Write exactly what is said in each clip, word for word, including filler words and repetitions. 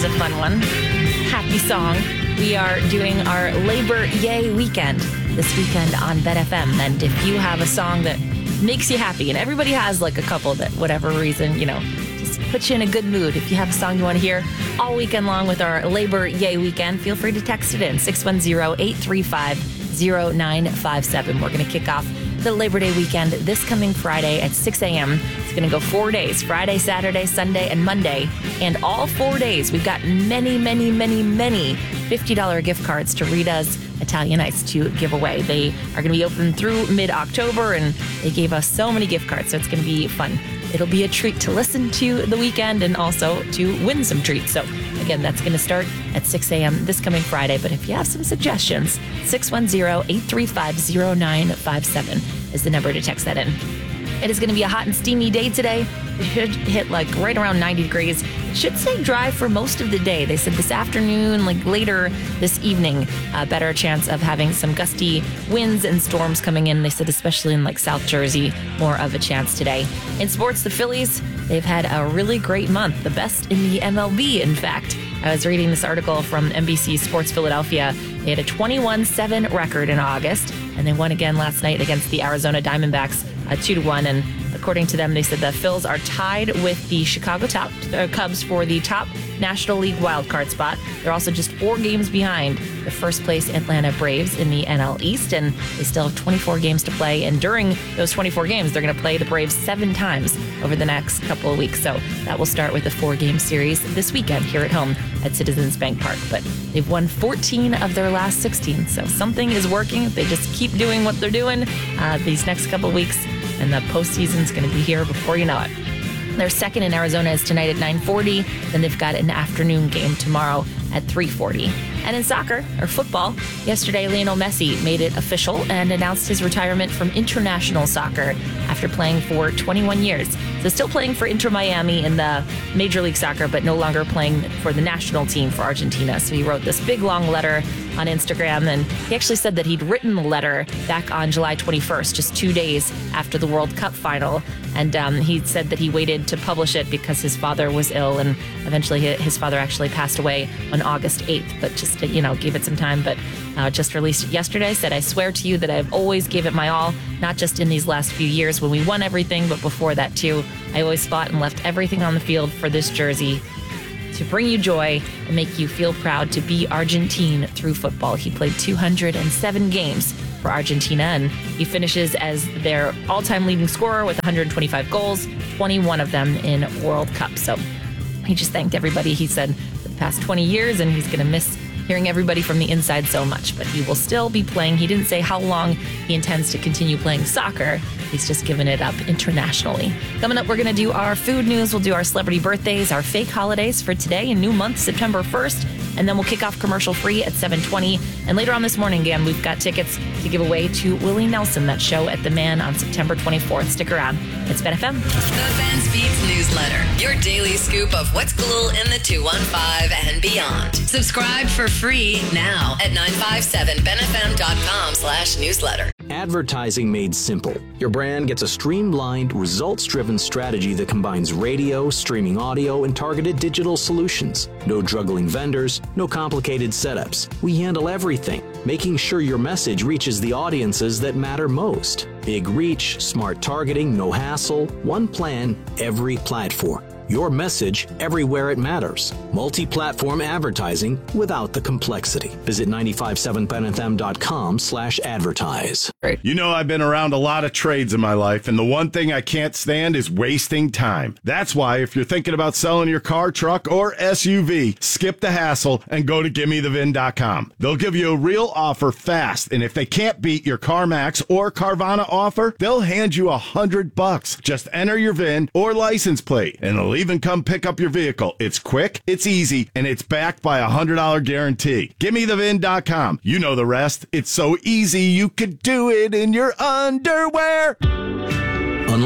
one's a fun one. Happy song. We are doing our Labor Yay weekend this weekend on Bet F M. And if you have a song that makes you happy, and everybody has like a couple that, whatever reason, you know, just puts you in a good mood. If you have a song you want to hear all weekend long with our Labor Yay weekend, feel free to text it in six one zero, eight three five, zero nine five seven. We're going to kick off the Labor Day weekend this coming Friday at six a.m. It's going to go four days, Friday, Saturday, Sunday, and Monday. And all four days, we've got many, many, many, many fifty dollars gift cards to Rita's Italian Ice to give away. They are going to be open through mid-October, and they gave us so many gift cards, so it's going to be fun. It'll be a treat to listen to the weekend and also to win some treats. So again, that's going to start at six a.m. this coming Friday. But if you have some suggestions, six one zero, eight three five, zero nine five seven is the number to text that in. It is going to be a hot and steamy day today. It should hit like right around ninety degrees. It should stay dry for most of the day. They said this afternoon, like later this evening, a better chance of having some gusty winds and storms coming in. They said especially in like South Jersey, more of a chance today. In sports, the Phillies, they've had a really great month, the best in the M L B, in fact. I was reading this article from N B C Sports Philadelphia. They had a twenty-one seven record in August, and they won again last night against the Arizona Diamondbacks, uh, two to one. And according to them, they said the Phils are tied with the Chicago top, uh, Cubs for the top National League wildcard spot. They're also just four games behind the first place Atlanta Braves in the N L East, and they still have twenty-four games to play. And during those twenty-four games, they're going to play the Braves seven times over the next couple of weeks. So that will start with a four-game series this weekend here at home at Citizens Bank Park. But they've won fourteen of their last sixteen, so something is working. They just keep doing what they're doing uh, these next couple of weeks, and the postseason's going to be here before you know it. Their second in Arizona is tonight at nine forty. Then they've got an afternoon game tomorrow at three forty. And in soccer, or football, yesterday Lionel Messi made it official and announced his retirement from international soccer after playing for twenty-one years. So still playing for Inter Miami in the Major League Soccer, but no longer playing for the national team for Argentina. So he wrote this big, long letter on Instagram, and he actually said that he'd written the letter back on July twenty-first, just two days after the World Cup final. And um, he said that he waited to publish it because his father was ill, and eventually his father actually passed away on August eighth, but just, you know, gave it some time. But uh, just released it yesterday, said, "I swear to you that I've always gave it my all, not just in these last few years when we won everything, but before that too. I always fought and left everything on the field for this jersey to bring you joy and make you feel proud to be Argentine through football." He played two hundred seven games for Argentina, and he finishes as their all-time leading scorer with one hundred twenty-five goals, twenty-one of them in World Cup. So he just thanked everybody, he said, for the past twenty years, and he's going to miss hearing everybody from the inside so much, but he will still be playing. He didn't say how long he intends to continue playing soccer. He's just given it up internationally. Coming up, we're going to do our food news. We'll do our celebrity birthdays, our fake holidays for today and new month, September first. And then we'll kick off commercial free at seven twenty. And later on this morning, again, we've got tickets to give away to Willie Nelson, that show at The Man on September twenty-fourth. Stick around. It's Bet F M. The Ben Speaks Newsletter, your daily scoop of what's cool in the two one five and beyond. Subscribe for free now at nine five seven ben f m dot com slash newsletter. Advertising made simple. Your brand gets a streamlined, results-driven strategy that combines radio, streaming audio, and targeted digital solutions. No juggling vendors, no complicated setups. We handle everything, making sure your message reaches the audiences that matter most. Big reach, smart targeting, no hassle, one plan, every platform. Your message everywhere it matters. Multi-platform advertising without the complexity. Visit nine five seven ben f m dot com slash advertise. You know, I've been around a lot of trades in my life, and the one thing I can't stand is wasting time. That's why if you're thinking about selling your car, truck, or S U V, skip the hassle and go to gimme the vin dot com. They'll give you a real offer fast, and if they can't beat your CarMax or Carvana offer, they'll hand you a hundred bucks. Just enter your V I N or license plate, and they'll even come pick up your vehicle. It's quick, it's easy, and it's backed by a one hundred dollars guarantee. gimme the vin dot com. You know the rest. It's so easy you could do it in your underwear. Unlike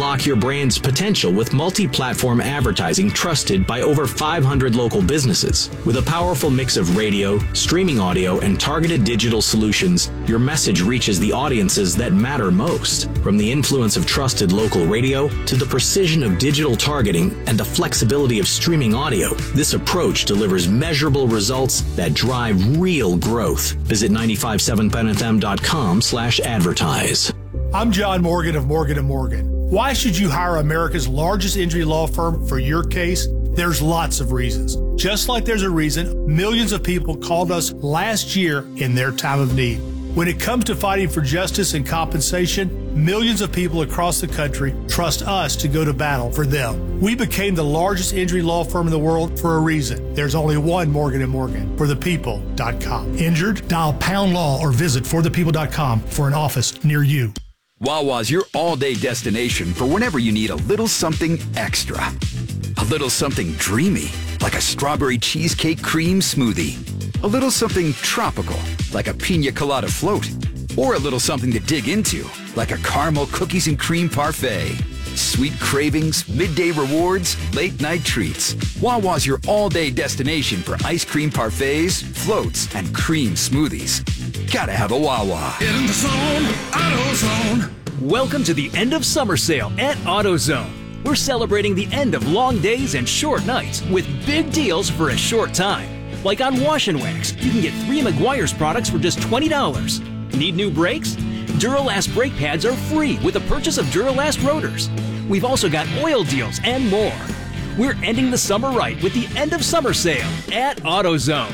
Unlock your brand's potential with multi-platform advertising trusted by over five hundred local businesses. With a powerful mix of radio, streaming audio, and targeted digital solutions, your message reaches the audiences that matter most. From the influence of trusted local radio to the precision of digital targeting and the flexibility of streaming audio, this approach delivers measurable results that drive real growth. Visit nine five seven ben f m dot com slash advertise. I'm John Morgan of Morgan and Morgan. Why should you hire America's largest injury law firm for your case? There's lots of reasons. Just like there's a reason millions of people called us last year in their time of need. When it comes to fighting for justice and compensation, millions of people across the country trust us to go to battle for them. We became the largest injury law firm in the world for a reason. There's only one Morgan and Morgan, for the people dot com. Injured? Dial pound law or visit for the people dot com for an office near you. Wawa's your all-day destination for whenever you need a little something extra. A little something dreamy, like a strawberry cheesecake cream smoothie. A little something tropical, like a pina colada float. Or a little something to dig into, like a caramel cookies and cream parfait. Sweet cravings, midday rewards, late night treats. Wawa's your all-day destination for ice cream parfaits, floats, and cream smoothies. Gotta have a Wawa. Get in the zone, AutoZone. Welcome to the end of summer sale at AutoZone. We're celebrating the end of long days and short nights with big deals for a short time. Like on Wash and Wax, you can get three Meguiar's products for just twenty dollars. Need new brakes? Duralast brake pads are free with the purchase of Duralast rotors. We've also got oil deals and more. We're ending the summer right with the end of summer sale at AutoZone.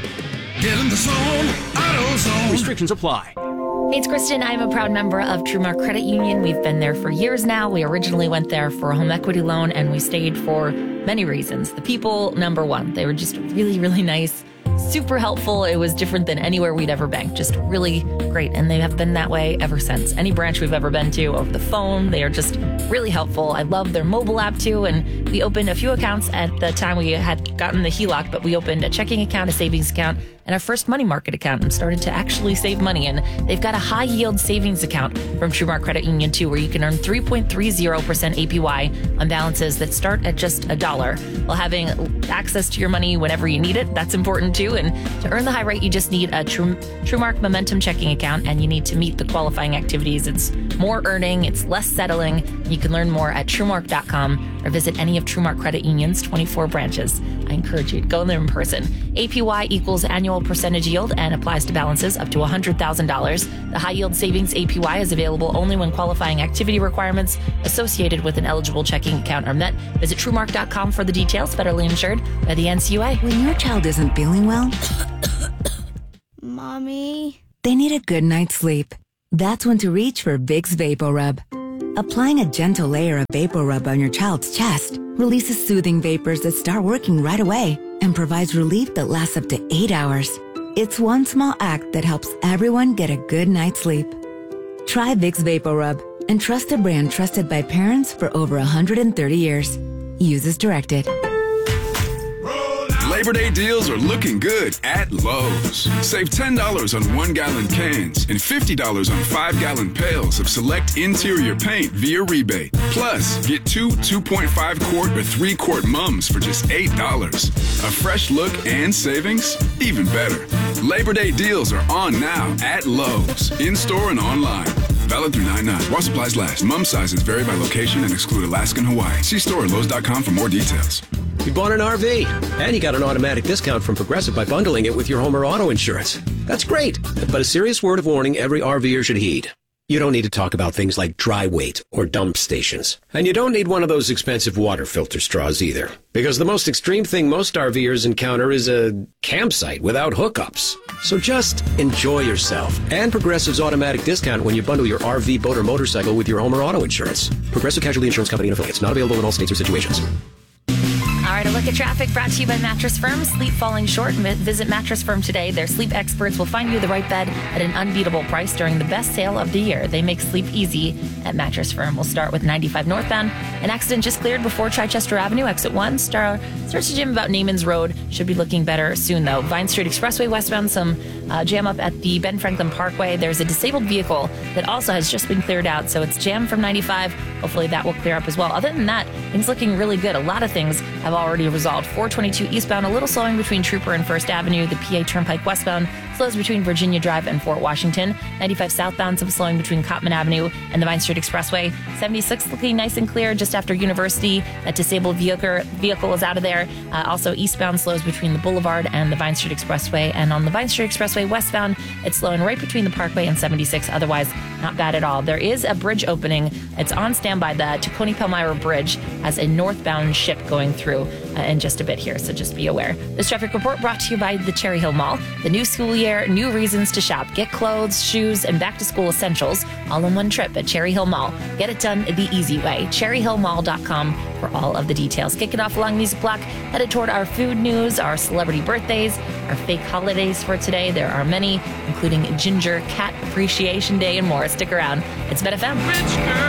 Get in the zone, AutoZone. Restrictions apply. Hey, it's Kristen. I'm a proud member of TrueMark Credit Union. We've been there for years now. We originally went there for a home equity loan, and we stayed for many reasons. The people, number one, they were just really, really nice, super helpful. It was different than anywhere we'd ever banked. Just really great. And they have been that way ever since. Any branch we've ever been to over the phone, they are just really helpful. I love their mobile app too. And we opened a few accounts at the time we had gotten the H E L O C, but we opened a checking account, a savings account, and our first money market account and started to actually save money. And they've got a high yield savings account from TrueMark Credit Union too, where you can earn three point three zero percent A P Y on balances that start at just a dollar, while having access to your money whenever you need it. That's important too. And to earn the high rate, you just need a True, TrueMark Momentum checking account, and you need to meet the qualifying activities. It's more earning, it's less settling. You can learn more at TrueMark dot com or visit any of TrueMark Credit Union's twenty-four branches. I encourage you to go there in person. A P Y equals annual percentage yield and applies to balances up to one hundred thousand dollars. The high yield savings A P Y is available only when qualifying activity requirements associated with an eligible checking account are met. Visit TrueMark dot com for the details. Federally insured by the N C U A. When your child isn't feeling well, Mommy, they need a good night's sleep. That's when to reach for Vicks VapoRub. Applying a gentle layer of VapoRub on your child's chest releases soothing vapors that start working right away and provides relief that lasts up to eight hours. It's one small act that helps everyone get a good night's sleep. Try Vicks VapoRub and trust a brand trusted by parents for over one hundred thirty years. Use as directed. Labor Day deals are looking good at Lowe's. Save ten dollars on one-gallon cans and fifty dollars on five-gallon pails of select interior paint via rebate. Plus, get two two point five quart or three quart mums for just eight dollars. A fresh look and savings? Even better. Labor Day deals are on now at Lowe's, in-store and online. Valid through nine nine. While supplies last. Mum sizes vary by location and exclude Alaska and Hawaii. See store at Lowe's dot com for more details. You bought an R V, and you got an automatic discount from Progressive by bundling it with your home or auto insurance. That's great, but a serious word of warning every RVer should heed. You don't need to talk about things like dry weight or dump stations. And you don't need one of those expensive water filter straws either. Because the most extreme thing most RVers encounter is a campsite without hookups. So just enjoy yourself. And Progressive's automatic discount when you bundle your R V, boat, or motorcycle with your home or auto insurance. Progressive Casualty Insurance Company and affiliates. Not available in all states or situations. All right, look at traffic brought to you by Mattress Firm. Sleep falling short? Visit Mattress Firm today. Their sleep experts will find you the right bed at an unbeatable price during the best sale of the year. They make sleep easy at Mattress Firm. We'll start with ninety-five northbound. An accident just cleared before Chichester Avenue, exit one. Star starts to jam about Neiman's Road. Should be looking better soon, though. Vine Street Expressway westbound, some uh, jam up at the Ben Franklin Parkway. There's a disabled vehicle that also has just been cleared out, so it's jammed from ninety-five. Hopefully that will clear up as well. Other than that, things looking really good. A lot of things have already resolved. four twenty-two eastbound, a little slowing between Trooper and First Avenue. The P A Turnpike westbound slows between Virginia Drive and Fort Washington. ninety-five southbound, some slowing between Cottman Avenue and the Vine Street Expressway. seventy-six looking nice and clear just after University. That disabled vehicle, vehicle is out of there. Uh, also, eastbound slows between the Boulevard and the Vine Street Expressway. And on the Vine Street Expressway westbound, it's slowing right between the Parkway and seventy-six. Otherwise, not bad at all. There is a bridge opening. It's on standby. The Tacony Palmyra Bridge has a northbound ship going through uh, in just a bit here, so just be aware. This traffic report brought to you by the Cherry Hill Mall. The new school year, new reasons to shop. Get clothes, shoes, and back-to-school essentials all in one trip at Cherry Hill Mall. Get it done the easy way. cherry hill mall dot com for all of the details. Kick it off along Music Block, headed toward our food news, our celebrity birthdays, our fake holidays for today. There are many, including Ginger Cat Appreciation Day and more. Stick around. It's Ben F M.